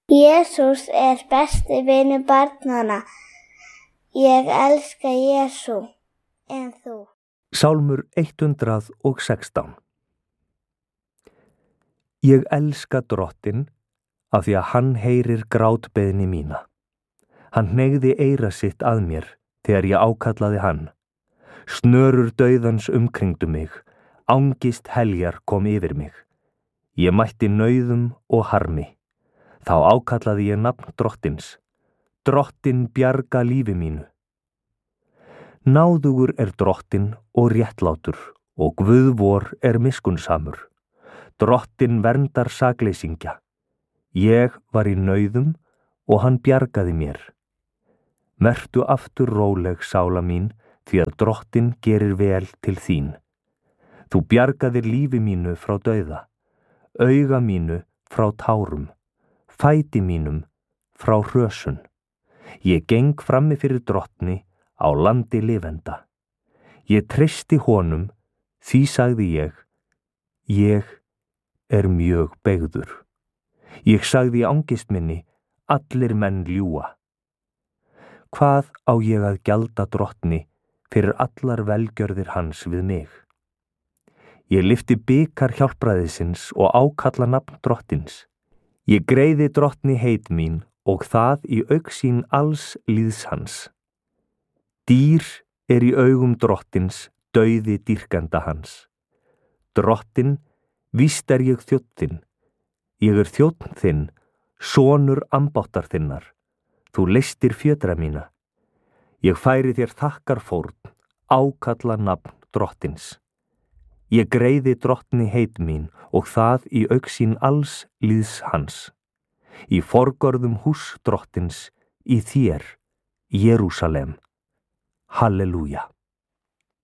Jesús besti vinur barnanna. Ég elska Jesú. En þú? Sálmur 116. Ég elska Drottinn af því að hann heyrir grátbeiðni mína. Hann hneigði eyra sitt að mér þegar ég ákallaði hann. Snörur dauðans umkringdu mig, angist heljar kom yfir mig. Ég mætti nauðum og harmi. Þá ákallaði ég nafn Drottins. Drottinn bjarga lífi mínu. Náðugur Drottinn og réttlátur og Guð vor miskunnsamur. Drottinn verndar sakleysingja. Ég var í nauðum og hann bjargaði mér. Vertu aftur róleg, sála mín, því að Drottinn gerir vel til þín. Þú bjargaðir lífi mínu frá dauða, auga mínu frá tárum, fæti mínum frá hrösun. Ég geng frammi fyrir Drottni á landi lifenda. Ég treysti honum, því sagði ég mjög beygður. Ég sagði í angist minni, allir menn ljúga. Hvað á ég að gjalda Drottni fyrir allar velgjörðir hans við mig? Ég lyfti bikar hjálpræðisins og ákalla nafn Drottins. Ég greiði Drottni heit mín og það í augsýn alls líðs hans. Dýr í augum Drottins, dauði dýrkenda hans. Drottinn, víst ég þjónn þinn. Ég þjónn þinn, sonur ambáttar þinnar. Þú leystir fjötra mína. Ég færi þér þakkarfórn, ákalla nafn Drottins. Ég greiði Drottni heit mín og það í augsýn alls líðs hans. Í forgörðum hús Drottins, í þér, Jerúsalem. Halleluja.